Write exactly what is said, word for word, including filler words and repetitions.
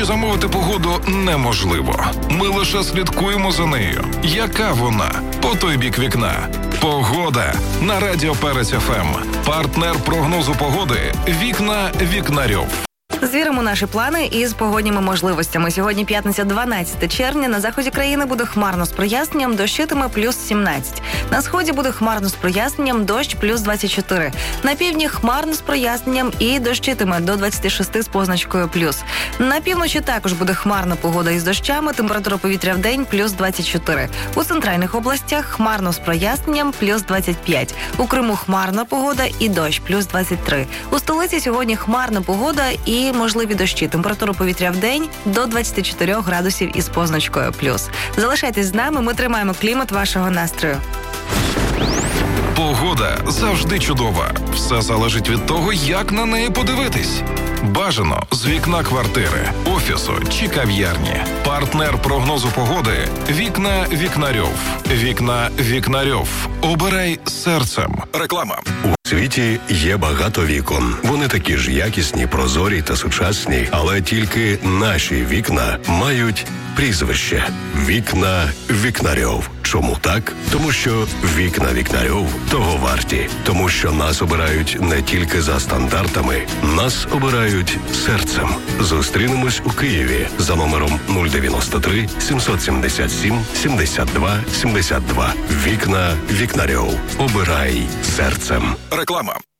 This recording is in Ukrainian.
що замовити погоду неможливо. Ми лише слідкуємо за нею. Яка вона? По той бік вікна. Погода на Радіо Перець еф ем. Партнер прогнозу погоди «Вікна Вікнарьов». Звіримо наші плани із погодніми можливостями. Сьогодні п'ятниця, дванадцяте червня. На заході країни буде хмарно з проясненням, дощитиме плюс сімнадцять. На сході буде хмарно з проясненням, дощ плюс двадцять чотири. На півдні хмарно з проясненням і дощитиме до двадцять шість з позначкою плюс. На півночі також буде хмарна погода із дощами, температура повітря в день плюс двадцять чотири. У центральних областях хмарно з проясненням плюс двадцять п'ять. У Криму хмарна погода і дощ плюс двадцять три. У столиці сьогодні хмарна погода і можливі дощі. Температура повітря в день до двадцять чотири градусів із позначкою плюс. Залишайтесь з нами, ми тримаємо клімат вашого настрою. Погода завжди чудова. Все залежить від того, як на неї подивитись. Бажано з вікна квартири, офісу чи кав'ярні. Партнер прогнозу погоди «Вікна Вікнарьов». «Вікна Вікнарьов». Обирай серцем. Реклама. У світі є багато вікон. Вони такі ж якісні, прозорі та сучасні, але тільки наші вікна мають прізвище «Вікна Вікнарьов». Чому так? Тому що «Вікна Вікнарьов» того варті. Тому що нас обирають не тільки за стандартами, нас обирають серцем. Зустрінемось у Києві за номером нуль дев'яносто три сімсот сімдесят сім сімдесят два сімдесят два. «Вікна Вікнарьов». Обирай серцем. Реклама.